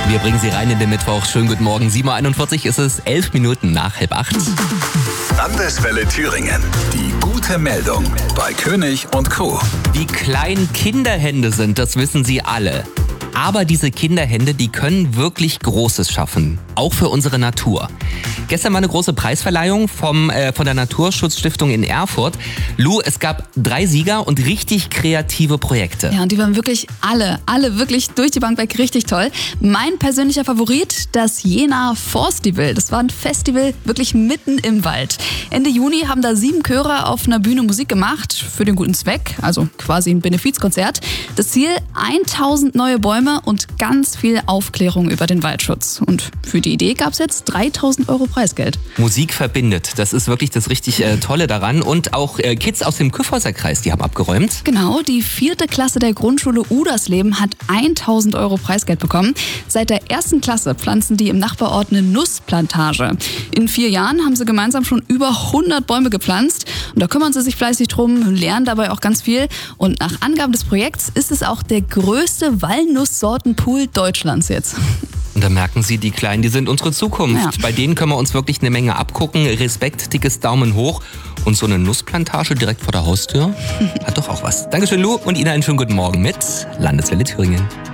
Wir bringen Sie rein in den Mittwoch. Schönen guten Morgen. 7.41 Uhr ist es, 11 Minuten nach 7:30. Landeswelle Thüringen. Die gute Meldung bei König und Co. Wie klein Kinderhände sind, das wissen Sie alle. Aber diese Kinderhände, die können wirklich Großes schaffen. Auch für unsere Natur. Gestern war eine große Preisverleihung von der Naturschutzstiftung in Erfurt. Lu, es gab 3 Sieger und richtig kreative Projekte. Ja, und die waren wirklich alle wirklich durch die Bank weg richtig toll. Mein persönlicher Favorit, das Jena Forstival. Das war ein Festival wirklich mitten im Wald. Ende Juni haben da 7 Chöre auf einer Bühne Musik gemacht für den guten Zweck, also quasi ein Benefizkonzert. Das Ziel, 1000 neue Bäume und ganz viel Aufklärung über den Waldschutz. Und für die Idee gab es jetzt 3.000 € Preisgeld. Musik verbindet, das ist wirklich das richtig Tolle daran. Und auch Kids aus dem Kyffhäuserkreis, die haben abgeräumt. Genau, die 4. Klasse der Grundschule Udersleben hat 1.000 € Preisgeld bekommen. Seit der 1. Klasse pflanzen die im Nachbarort eine Nussplantage. In 4 Jahren haben sie gemeinsam schon über 100 Bäume gepflanzt. Und da kümmern sie sich fleißig drum, lernen dabei auch ganz viel. Und nach Angaben des Projekts ist es auch der größte Walnusssortenpool Deutschlands jetzt. Und da merken Sie, die Kleinen, die sind unsere Zukunft. Ja. Bei denen können wir uns wirklich eine Menge abgucken. Respekt, dickes Daumen hoch. Und so eine Nussplantage direkt vor der Haustür hat doch auch was. Dankeschön, Lu, und Ihnen einen schönen guten Morgen mit Landeswelle Thüringen.